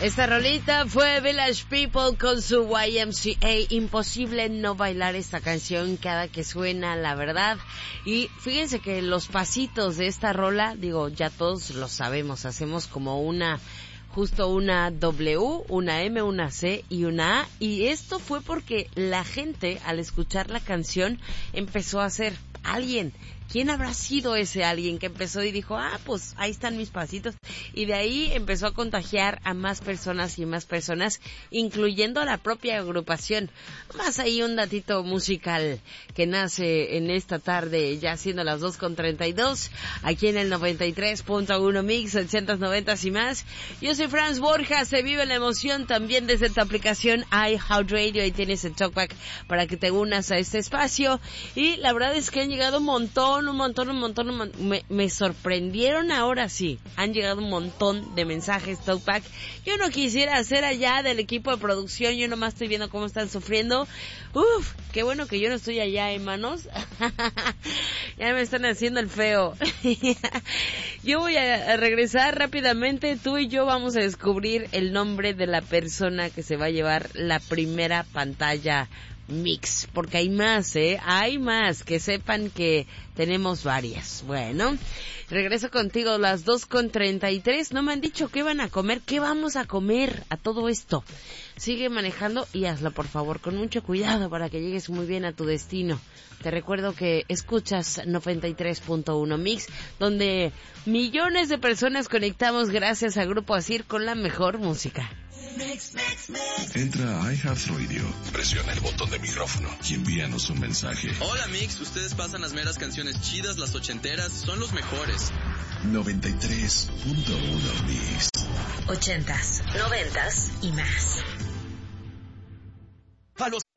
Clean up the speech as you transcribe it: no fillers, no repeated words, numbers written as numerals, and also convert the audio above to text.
Esta rolita fue Village People con su YMCA. Imposible no bailar esta canción cada que suena, la verdad. Y fíjense que los pasitos de esta rola, digo, ya todos lo sabemos, hacemos como justo una W, una M, una C y una A. Y esto fue porque la gente, al escuchar la canción, empezó a hacer alguien. ¿Quién habrá sido ese alguien que empezó y dijo, pues ahí están mis pasitos? Y de ahí empezó a contagiar a más personas y más personas, incluyendo a la propia agrupación. Más ahí un datito musical que nace en esta tarde, ya siendo las 2:32, aquí en el 93.1 Mix, 80s, 90s y más. Yo soy Franz Borja, se vive la emoción también desde tu aplicación iHeartRadio. Ahí tienes el talkback para que te unas a este espacio. Y la verdad es que han llegado un montón. Me sorprendieron ahora sí. Han llegado un montón de mensajes, talkback. Yo no quisiera hacer allá del equipo de producción. Yo nomás estoy viendo cómo están sufriendo. Qué bueno que yo no estoy allá, hermanos. Ya me están haciendo el feo. Yo voy a regresar rápidamente. Tú y yo vamos a descubrir el nombre de la persona que se va a llevar la primera pantalla Mix, porque hay más, hay más, que sepan que tenemos varias. Bueno, regreso contigo las 2:33. No me han dicho qué van a comer, qué vamos a comer a todo esto. Sigue manejando y hazlo por favor con mucho cuidado para que llegues muy bien a tu destino. Te recuerdo que escuchas 93.1 Mix, donde millones de personas conectamos gracias a Grupo Asir con la mejor música. Entra a iHeartRadio, presiona el botón de micrófono y envíanos un mensaje. Hola Mix, ustedes pasan las meras canciones chidas, las ochenteras, son los mejores. 93.1 Mix. 80s, 90s y más. A los